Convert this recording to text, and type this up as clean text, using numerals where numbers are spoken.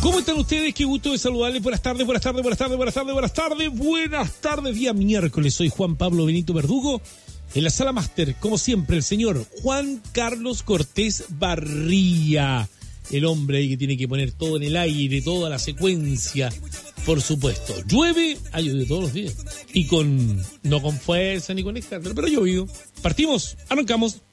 ¿Cómo están ustedes? Qué gusto de saludarles. Buenas tardes, buenas tardes, buenas tardes, buenas tardes, buenas tardes, buenas tardes. Día miércoles, soy Juan Pablo Benito Verdugo. En la sala máster, como siempre, el señor Juan Carlos Cortés Barría. El hombre ahí que tiene que poner todo en el aire, toda la secuencia. Por supuesto, llueve, ha llovido todos los días. Y no con fuerza ni con escándalo, pero ha llovido. Partimos, arrancamos.